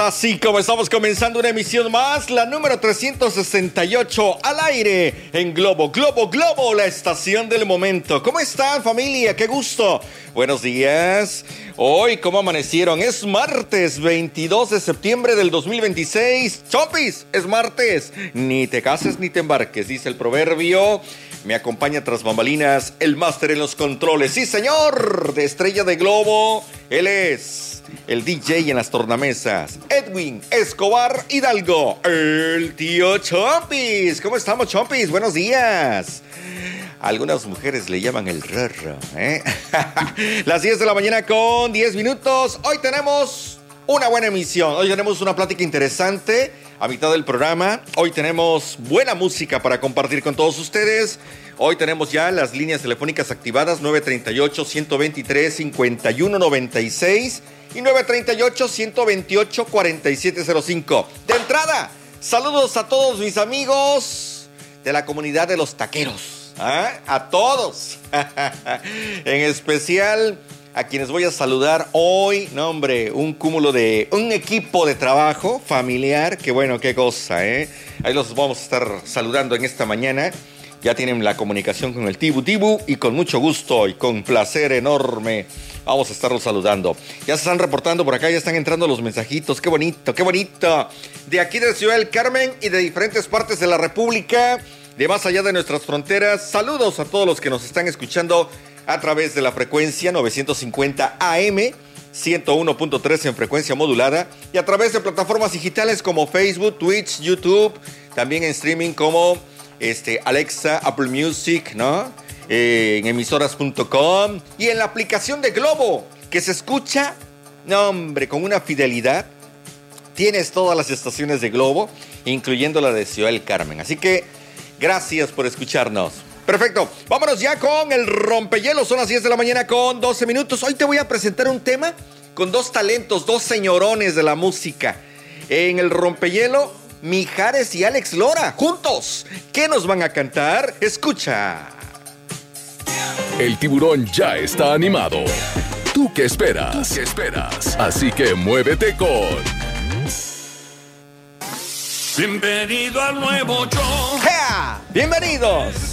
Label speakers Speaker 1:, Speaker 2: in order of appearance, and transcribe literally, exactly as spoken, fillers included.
Speaker 1: así como estamos comenzando una emisión más, la número trescientos sesenta y ocho al aire en Globo, Globo, Globo, la estación del momento. ¿Cómo están, familia? ¡Qué gusto! Buenos días. Hoy, ¿cómo amanecieron? Es martes veintidós de septiembre del dos mil veintiséis. ¡Chompis! Es martes. Ni te cases ni te embarques, dice el proverbio. Me acompaña tras bambalinas el máster en los controles. ¡Sí, señor! De Estrella de Globo. Él es el D J en las tornamesas, Edwin Escobar Hidalgo, el tío Chompis. ¿Cómo estamos, Chompis? Buenos días. Algunas mujeres le llaman el rorro, ¿eh? Las diez de la mañana con diez minutos. Hoy tenemos una buena emisión. Hoy tenemos una plática interesante a mitad del programa. Hoy tenemos buena música para compartir con todos ustedes. Hoy tenemos ya las líneas telefónicas activadas nueve tres ocho, uno dos tres, cinco uno nueve seis y nueve tres ocho, uno dos ocho, cuatro siete cero cinco. De entrada, saludos a todos mis amigos de la comunidad de los taqueros. ¿Ah? A todos. En especial a quienes voy a saludar hoy. No, hombre, un cúmulo de... un equipo de trabajo familiar. Que bueno, qué cosa, ¿eh? Ahí los vamos a estar saludando en esta mañana. Ya tienen la comunicación con el Tibu Tibu y con mucho gusto y con placer enorme vamos a estarlos saludando. Ya se están reportando por acá, ya están entrando los mensajitos. Qué bonito, qué bonito. De aquí de Ciudad del Carmen y de diferentes partes de la República, de más allá de nuestras fronteras. Saludos a todos los que nos están escuchando a través de la frecuencia novecientos cincuenta A M, ciento uno punto tres en frecuencia modulada, y a través de plataformas digitales como Facebook, Twitch, YouTube, también en streaming como este, Alexa, Apple Music, ¿no? Eh, en emisoras punto com y en la aplicación de Globo, que se escucha, no, hombre, con una fidelidad. Tienes todas las estaciones de Globo, incluyendo la de Ciudad del Carmen. Así que gracias por escucharnos. Perfecto, vámonos ya con el rompehielos. Son las diez de la mañana con doce minutos. Hoy te voy a presentar un tema con dos talentos, dos señorones de la música. En el rompehielo, Mijares y Alex Lora, juntos. ¿Qué nos van a cantar? Escucha.
Speaker 2: El tiburón ya está animado. ¿Tú qué esperas? ¿Tú qué esperas? Así que muévete con...
Speaker 3: Bienvenido al nuevo show.
Speaker 1: ¡Ja! Bienvenidos.